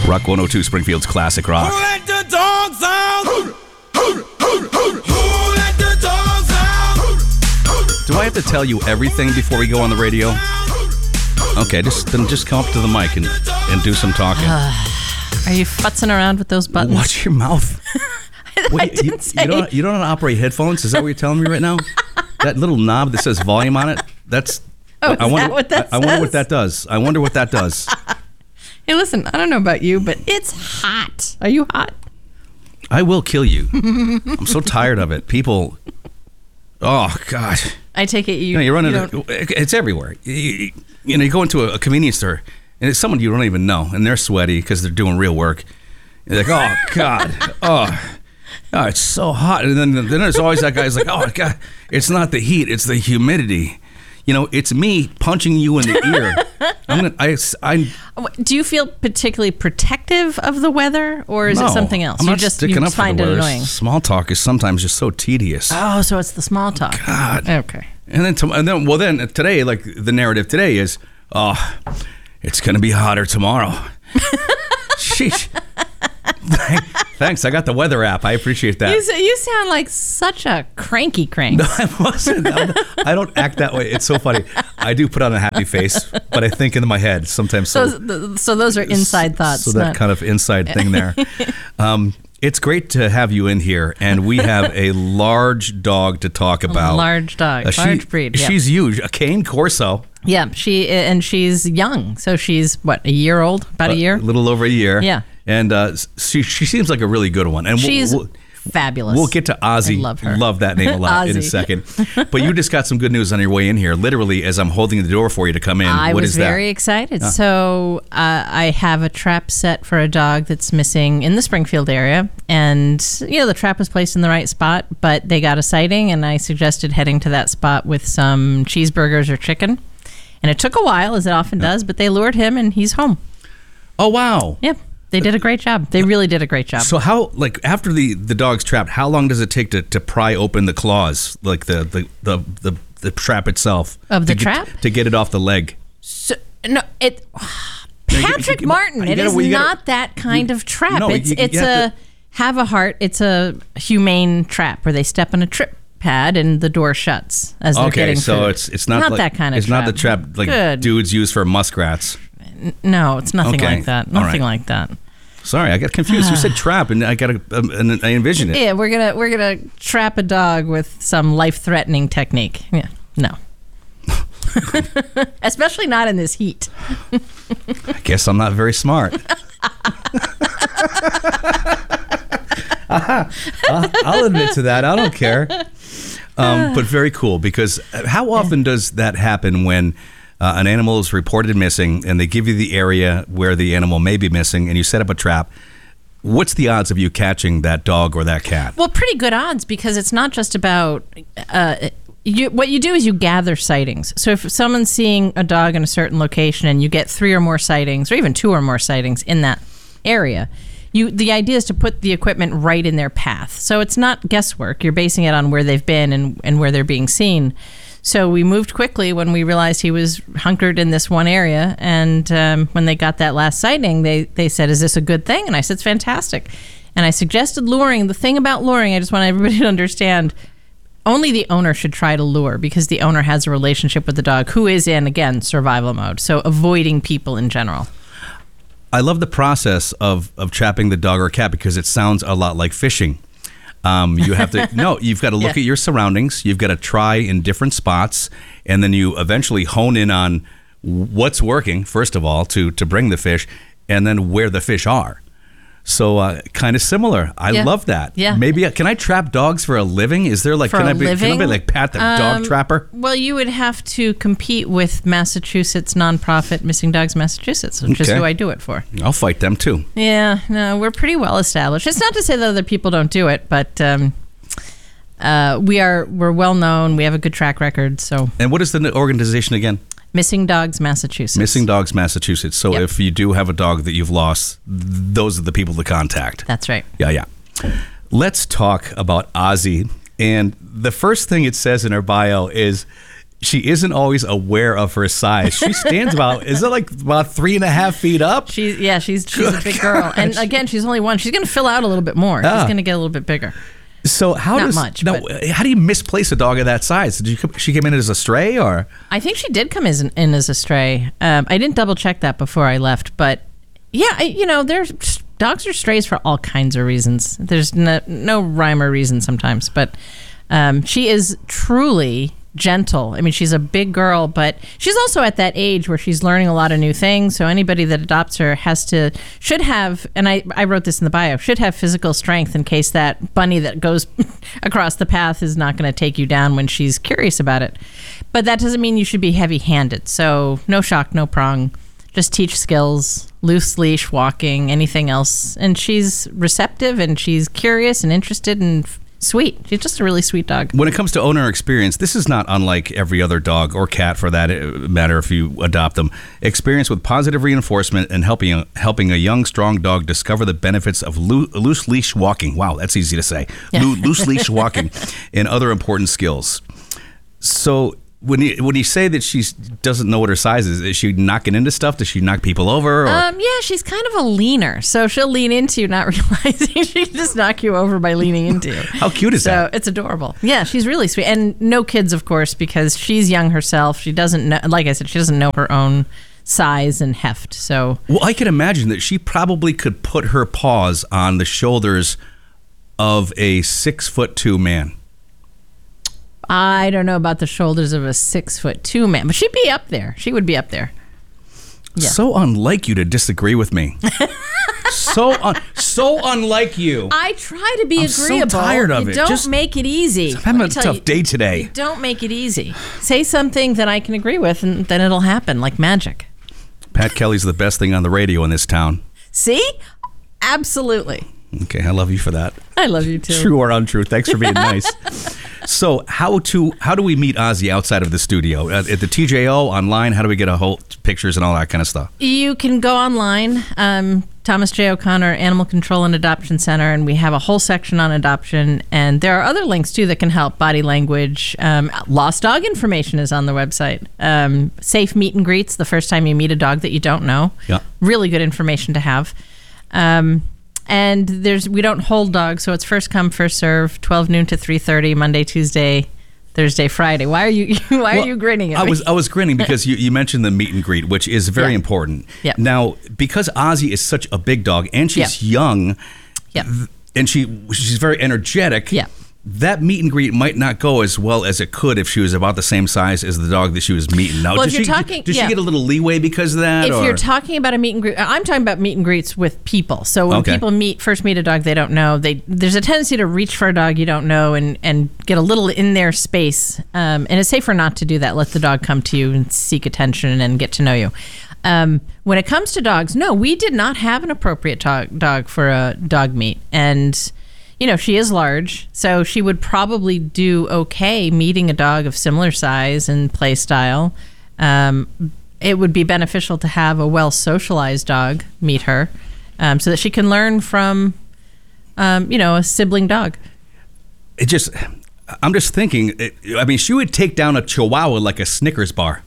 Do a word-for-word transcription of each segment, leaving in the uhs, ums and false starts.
Rock one oh two, Springfield's classic rock. Who let the dogs out? Who let the dogs out? Do I have to tell you everything before we go on the radio? Okay, just then just come up to the mic and, and do some talking. Are you futzing around with those buttons? Watch your mouth. I Wait, didn't you, say. you don't you don't know how to operate headphones? Is that what you're telling me right now? That little knob that says volume on it? That's Oh, I is wonder that what that I, I wonder what says? that does. I wonder what that does. Hey, listen, I don't know about you, but it's hot. Are you hot? I will kill you. I'm so tired of it. People Oh God. I take it you. You know, you run you into it's everywhere. You, you, you know, you go into a, a convenience store and it's someone you don't even know and they're sweaty because they're doing real work. You're like, oh God, oh, oh, it's so hot. And then, then there's always that guy who's like, oh God, it's not the heat, it's the humidity. You know, it's me punching you in the ear. I'm gonna, I, I, Do you feel particularly protective of the weather, or is no, it something else? I'm you not just sticking you up find for it the weather. annoying. Small talk is sometimes just so tedious. Oh, so it's the small talk. God. Okay. And then, to, and then, well, then today, like the narrative today is, oh, it's gonna be hotter tomorrow. Sheesh. Thanks. I got the weather app. I appreciate that. You, you sound like such a cranky crank. No, I wasn't. I'm, I don't act that way. It's so funny. I do put on a happy face, but I think in my head sometimes. So, So, th- so those are inside thoughts. So that not- kind of inside thing there. Um, it's great to have you in here, and we have a large dog to talk about. large dog, Uh, she- large breed. Yeah. She's huge. A cane Corso. yeah, she and she's young, so she's what, a year old, about a year. A little over a year. Yeah. And uh, she she seems like a really good one. And we'll- She's we'll, fabulous. We'll get to Ozzy. I love her. Love that name a lot in a Ozzy. second. But you just got some good news on your way in here. Literally, as I'm holding the door for you to come in. I what was is very that? excited. So uh, I have a trap set for a dog that's missing in the Springfield area, and you know the trap was placed in the right spot, but they got a sighting, and I suggested heading to that spot with some cheeseburgers or chicken, and it took a while, as it often does, but they lured him, and he's home. Oh wow! Yeah, they did a great job. They really did a great job. So how, like, after the, the dog's trapped, how long does it take to, to pry open the claws, like the the, the, the, the trap itself Of the to get, trap? to get it off the leg? So, no, it. No, you- Patrick you- Martin. you It gotta- is you gotta- not that kind you- of trap. no, it's you- you it's have a have a heart. It's a humane trap where they step on a trip pad and the door shuts as they're Okay, getting so food. it's it's not, not like, that kind of it's trap. not the trap like Good. dudes use for muskrats. No, it's nothing Okay, like that. all Nothing right. like that. Sorry, I got confused. You said trap, and I got a, um, and I envisioned it. Yeah, we're gonna we're gonna trap a dog with some life threatening technique. Yeah, no. Especially not in this heat. I guess I'm not very smart. I'll, I'll admit to that. I don't care. Um, but very cool, because how often does that happen when uh, an animal is reported missing and they give you the area where the animal may be missing and you set up a trap? What's the odds of you catching that dog or that cat? Well, pretty good odds, because it's not just about uh, you. What you do is you gather sightings. So if someone's seeing a dog in a certain location and you get three or more sightings, or even two or more sightings in that area, you the idea is to put the equipment right in their path. So it's not guesswork. You're basing it on where they've been and, and where they're being seen. So we moved quickly when we realized he was hunkered in this one area. And um, when they got that last sighting, they, they said, is this a good thing? And I said, it's fantastic. And I suggested luring. The thing about luring, I just want everybody to understand, only the owner should try to lure, because the owner has a relationship with the dog, who is in, again, survival mode. So avoiding people in general. I love the process of, of trapping the dog or cat, because it sounds a lot like fishing. Um, you have to, no, you've got to look Yeah. at your surroundings. You've got to try in different spots, and then you eventually hone in on what's working, first of all, to, to bring the fish, and then where the fish are. So uh, kind of similar. I Yeah. love that. Yeah. Maybe, can I trap dogs for a living? Is there like, For can a I be, can I living? be like Pat the dog Um, trapper? Well, you would have to compete with Massachusetts nonprofit Missing Dogs Massachusetts, which is Okay. who I do it for. I'll fight them too. Yeah, no, we're pretty well established. It's not to say that other people don't do it, but um, uh, we are we're well known. We have a good track record. So And what is the organization again? Missing Dogs Massachusetts. Missing Dogs Massachusetts. So Yep. if you do have a dog that you've lost, th- those are the people to contact. That's right. Yeah, yeah. Let's talk about Ozzy. And the first thing it says in her bio is she isn't always aware of her size. She stands about, is it like about three and a half feet up? She's yeah, she's she's a big girl, and again, she's only one. She's going to fill out a little bit more. Ah. She's going to get a little bit bigger. So how Not does much, no, but- how do you misplace a dog of that size? Did you she came in as a stray or? I think she did come as an, in as a stray. Um, I didn't double check that before I left, but yeah, I, you know, there's dogs are strays for all kinds of reasons. There's no, no rhyme or reason sometimes, but um, she is truly gentle. I mean, she's a big girl, but she's also at that age where she's learning a lot of new things. So anybody that adopts her has to, should have, and I, I wrote this in the bio, should have physical strength in case that bunny that goes across the path is not going to take you down when she's curious about it. But that doesn't mean you should be heavy-handed. So no shock, no prong. Just teach skills, loose leash, walking, anything else. And she's receptive and she's curious and interested and sweet. She's just a really sweet dog. When it comes to owner experience, this is not unlike every other dog or cat for that matter if you adopt them. Experience with positive reinforcement and helping, helping a young, strong dog discover the benefits of loo- loose leash walking. Wow, that's easy to say. Yeah. Loo- loose leash walking and other important skills. So when you, when you say that she doesn't know what her size is, is she knocking into stuff? Does she knock people over? Or? Um, yeah, she's kind of a leaner. So she'll lean into you, not realizing she can just knock you over by leaning into you. How cute is so that? it's adorable. Yeah, she's really sweet. And no kids, of course, because she's young herself. She doesn't know, like I said, she doesn't know her own size and heft. So Well, I can imagine that she probably could put her paws on the shoulders of a six foot two man. I don't know about the shoulders of a six foot two man, but she'd be up there. She would be up there. Yeah. So unlike you to disagree with me. so un- so unlike you. I try to be I'm so agreeable. tired of you it. Don't Just- make it easy. I'm having Let a me tell tough you, day today. you don't make it easy. Say something that I can agree with, and then it'll happen like magic. Pat Kelly's the best thing on the radio in this town. See? Absolutely. Okay, I love you for that. I love you too. True or untrue? Thanks for being nice. So, how to how do we meet Ozzy outside of the studio? At, at the T J O, online? How do we get a whole pictures and all that kind of stuff? You can go online, um, Thomas J. O'Connor Animal Control and Adoption Center, and we have a whole section on adoption. And there are other links too that can help. Body language, um, lost dog information is on the website. Um, safe meet and greets the first time you meet a dog that you don't know. Yeah. Really good information to have. Um, and there's we don't hold dogs, so it's first come first serve. twelve noon to three thirty, Monday, Tuesday, Thursday, Friday. Why are you Why Well, are you grinning at I me? was I was grinning because you, you mentioned the meet and greet, which is very Yeah. important. Yeah. Now, because Ozzy is such a big dog and she's young, Yeah. and she she's very energetic. Yeah. That meet and greet might not go as well as it could if she was about the same size as the dog that she was meeting. Now, Well, does if you're she talking- does yeah. she get a little leeway because of that? If or? you're talking about a meet and greet, I'm talking about meet and greets with people. So when Okay. people meet first meet a dog they don't know, they there's a tendency to reach for a dog you don't know and and get a little in their space. Um, and it's safer not to do that. Let the dog come to you and seek attention and get to know you. Um, when it comes to dogs, no, we did not have an appropriate dog dog for a dog meet, and you know, she is large, so she would probably do okay meeting a dog of similar size and play style. Um, it would be beneficial to have a well-socialized dog meet her um, so that she can learn from, um, you know, a sibling dog. It just, I'm just thinking. It, I mean, she would take down a Chihuahua like a Snickers bar.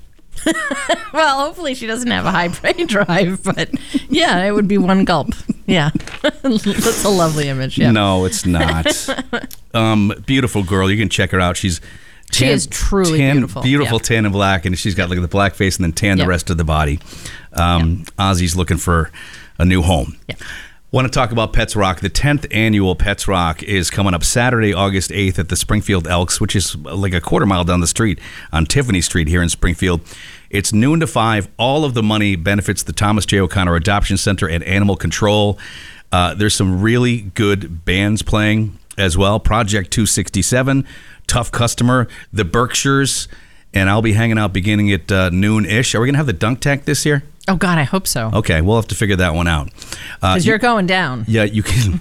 Well, hopefully she doesn't have a high prey drive, but yeah, it would be one gulp. Yeah, that's a lovely image. Yeah. No, it's not. um, beautiful girl. You can check her out. She's She is truly tan, beautiful. Beautiful Yeah. tan and black, and she's got like the black face and then tan Yeah. the rest of the body. Um, Ozzy's looking for a new home. Yeah. Want to talk about Pets Rock. The tenth annual Pets Rock is coming up Saturday, August eighth at the Springfield Elks, which is like a quarter mile down the street on Tiffany Street here in Springfield. It's noon to five. All of the money benefits the Thomas J. O'Connor Adoption Center and Animal Control. Uh, there's some really good bands playing as well. Project two sixty-seven, Tough Customer, the Berkshires, and I'll be hanging out beginning at uh, noon-ish. Are we going to have the dunk tank this year? Oh God, I hope so. Okay, we'll have to figure that one out. Uh, Because you- you're going down. yeah, you can.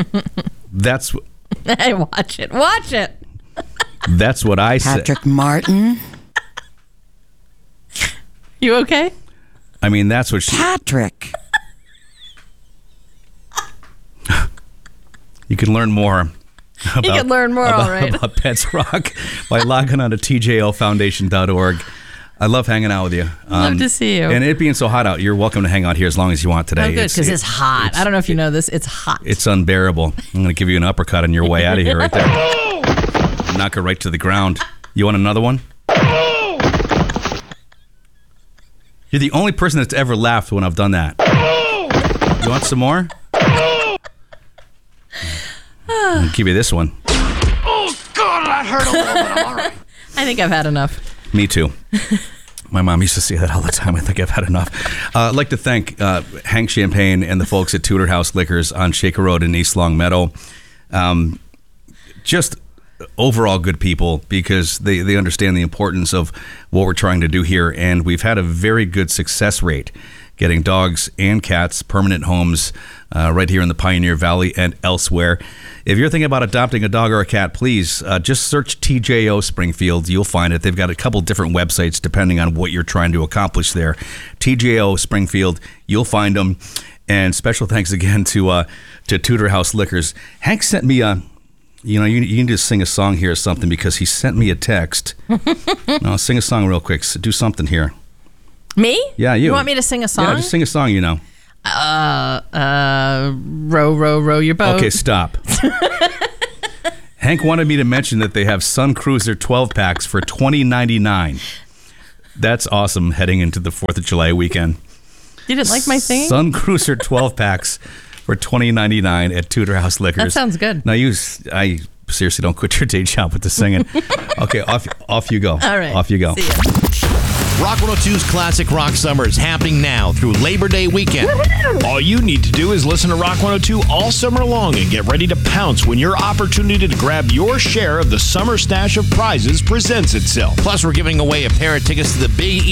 That's Hey, watch it. Watch it. that's what I said. Patrick Martin. You okay? I mean, that's what she. Patrick. You can learn more about, You can learn more, about, all right. about Pets Rock by logging on to T J O foundation dot org. I love hanging out with you. Um, Love to see you. And it being so hot out, you're welcome to hang out here as long as you want today. Oh, good, because it's, it's hot. I don't know if you know this. It's hot. It's unbearable. I'm going to give you an uppercut on your way out of here right there. Knock her right to the ground. You want another one? You're the only person that's ever laughed when I've done that. You want some more? I'm going to give you this one. Oh, God, that hurt a little bit. I'm all right. I think I've had enough. Me too. My mom used to say that all the time. I think I've had enough. Uh, I'd like to thank uh, Hank Champagne and the folks at Tudor House Liquors on Shaker Road in East Long Meadow. Um, just overall good people, because they, they understand the importance of what we're trying to do here. And we've had a very good success rate getting dogs and cats permanent homes uh, right here in the Pioneer Valley and elsewhere. If you're thinking about adopting a dog or a cat, please uh, just search T J O Springfield. You'll find it. They've got a couple different websites depending on what you're trying to accomplish there. T J O Springfield, you'll find them. And special thanks again to uh, to Tudor House Liquors. Hank sent me a, you know, you, you need to sing a song here or something, because he sent me a text. No, sing a song real quick. So do something here. Me? Yeah, you. You want me to sing a song? Yeah, just sing a song, you know. Uh, uh, row, row, row your boat. Okay, stop. Hank wanted me to mention that they have Sun Cruiser twelve packs for twenty ninety-nine. That's awesome heading into the fourth of July weekend. You didn't like my singing? Sun Cruiser twelve packs for twenty ninety-nine at Tudor House Liquors. That sounds good. Now, you, I seriously don't quit your day job with the singing. Okay, off, off you go. All right. Off you go. See ya. Rock one oh two's Classic Rock Summer is happening now through Labor Day weekend. All you need to do is listen to Rock one oh two all summer long and get ready to pounce when your opportunity to grab your share of the summer stash of prizes presents itself. Plus, we're giving away a pair of tickets to the Big